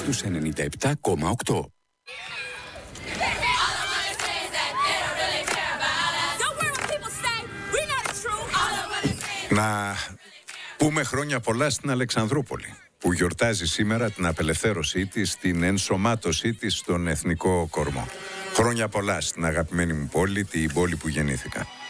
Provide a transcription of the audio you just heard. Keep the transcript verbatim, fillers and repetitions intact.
στους ενενήντα επτά κόμμα οκτώ. Να πούμε χρόνια πολλά στην Αλεξανδρούπολη, που γιορτάζει σήμερα την απελευθέρωσή της, την ενσωμάτωσή της στον εθνικό κορμό. Χρόνια πολλά στην αγαπημένη μου πόλη, την πόλη που γεννήθηκα.